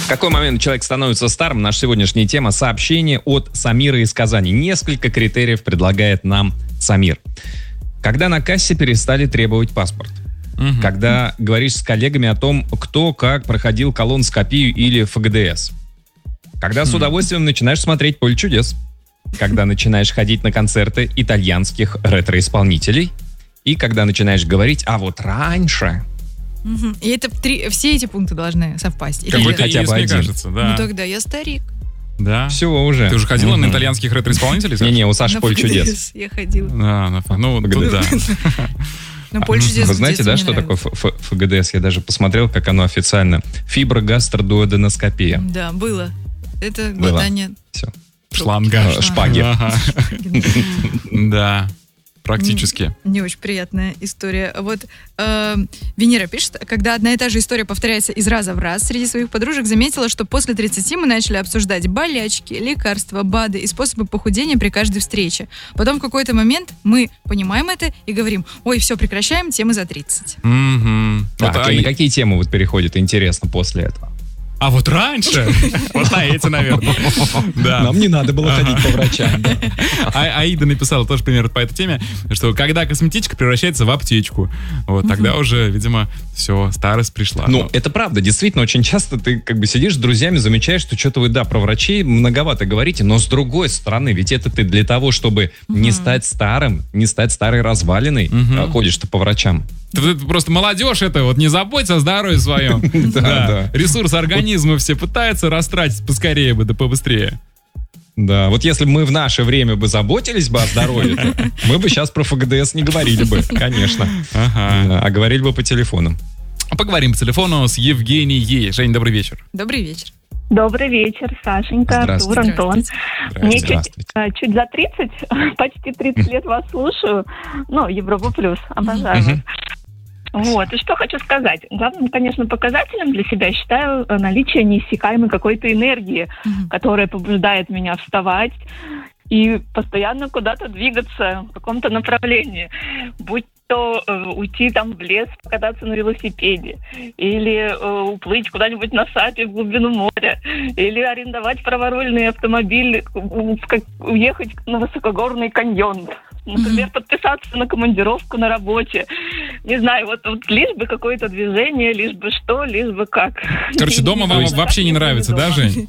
какой момент человек становится старым? Наша сегодняшняя тема — сообщение от Самира из Казани. Несколько критериев предлагает нам Самир. Когда на кассе перестали требовать паспорт. Когда говоришь с коллегами о том, кто как проходил колоноскопию или ФГДС. Когда с удовольствием начинаешь смотреть «Поле чудес». Когда начинаешь ходить на концерты итальянских ретро-исполнителей. И когда начинаешь говорить «а вот раньше». И это все эти пункты должны совпасть. Какой-то хотя бы один. Кажется, да. Ну тогда я старик. Да. Все уже. Ты уже ходила на итальянских ретро-исполнителей? Не-не, у Саши «Поле чудес». Я ходила. Ну, да. Но «Поле чудес». Вы знаете, да, что такое ФГДС? Я даже посмотрел, как оно официально. Фиброгастродуоденоскопия. Да, было. Это глотание. Все. Шланга. Шпаги. Да. Практически. Не очень приятная история. Вот Венера пишет, когда одна и та же история повторяется из раза в раз, среди своих подружек заметила, что после 30 мы начали обсуждать болячки, лекарства, БАДы и способы похудения при каждой встрече. Потом в какой-то момент мы понимаем это и говорим: ой, все, прекращаем, темы за 30. Так, и на какие темы вот переходит, интересно, после этого? А вот раньше, вот на эти, наверное. Нам не надо было ходить по врачам. Аида написала тоже примерно по этой теме, что когда косметичка превращается в аптечку, вот тогда уже, видимо, все, старость пришла. Ну, это правда, действительно, очень часто ты как бы сидишь с друзьями, замечаешь, что что-то вы, да, про врачей многовато говорите, но с другой стороны, ведь это ты для того, чтобы не стать старым, не стать старой развалиной, ходишь-то по врачам. Ты просто молодежь это, вот не заботься о здоровье своем. Да. Ресурс организма все пытаются растратить поскорее бы, да побыстрее. Да, вот если бы мы в наше время бы заботились бы о здоровье, мы бы сейчас про ФГДС не говорили бы, конечно. А говорили бы по телефону. Поговорим по телефону с Евгенией. Жень, добрый вечер. Добрый вечер. Добрый вечер, Сашенька, Артур, Антон. Мне чуть за 30, почти 30 лет вас слушаю. Ну, Европа Плюс, обожаю вас. Вот, и что хочу сказать. Главным, конечно, показателем для себя считаю наличие неиссякаемой какой-то энергии, которая побуждает меня вставать и постоянно куда-то двигаться в каком-то направлении. Будь то уйти там в лес, покататься на велосипеде, или уплыть куда-нибудь на сапе в глубину моря, или арендовать праворульный автомобиль, уехать на высокогорный каньон. Например, подписаться на командировку на работе. Не знаю, вот лишь бы какое-то движение, лишь бы что, лишь бы как. Короче, дома вам вообще не нравится, да, Жень?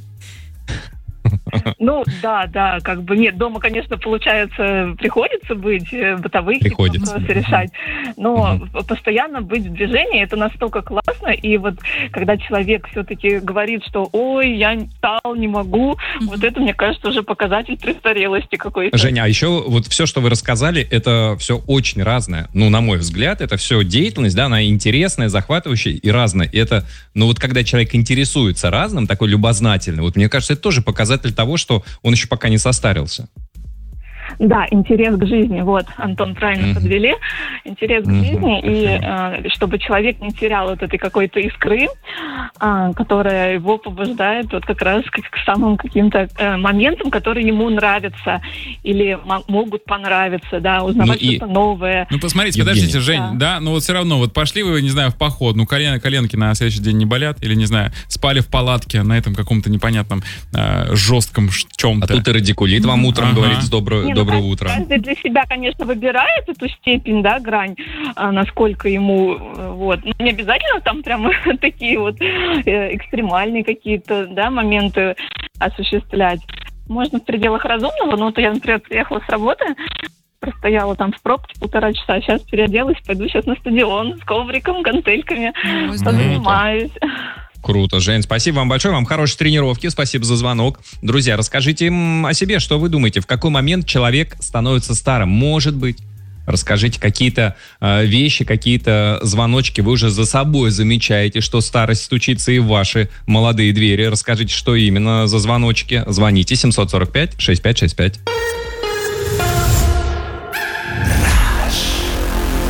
Ну, да, как бы нет, дома, конечно, получается, приходится быть, бытовые какие-то вопросы решать, но постоянно быть в движении, это настолько классно, и вот когда человек все-таки говорит, что ой, я устал, не могу, вот это, мне кажется, уже показатель престарелости какой-то. Женя, а еще вот все, что вы рассказали, это все очень разное, ну, на мой взгляд, это все деятельность, да, она интересная, захватывающая и разная, и это, ну, вот когда человек интересуется разным, такой любознательный, вот мне кажется, это тоже показатель того, что он еще пока не состарился. Да, интерес к жизни, вот, Антон, правильно подвели, интерес к жизни, и чтобы человек не терял вот этой какой-то искры, которая его побуждает вот как раз к самым каким-то моментам, которые ему нравятся или могут понравиться, да, узнавать что-то новое. Ну, посмотрите, подождите, Жень, да, но вот все равно, вот пошли вы, не знаю, в поход, ну, коленки на следующий день не болят, или, не знаю, спали в палатке на этом каком-то непонятном жестком чем-то. А тут и радикулит вам утром говорит доброе утро. Каждый для себя, конечно, выбирает эту степень, да, грань, насколько ему, вот. Но не обязательно там прямо такие вот экстремальные какие-то, да, моменты осуществлять. Можно в пределах разумного, но вот я, например, приехала с работы, простояла там в пробке 1,5 часа, сейчас переоделась, пойду сейчас на стадион с ковриком, гантельками, позанимаюсь. Круто, Жень, спасибо вам большое, вам хорошей тренировки, спасибо за звонок. Друзья, расскажите им о себе, что вы думаете, в какой момент человек становится старым, может быть. Расскажите какие-то вещи, какие-то звоночки вы уже за собой замечаете, что старость стучится и в ваши молодые двери. Расскажите, что именно за звоночки. Звоните 745-6565.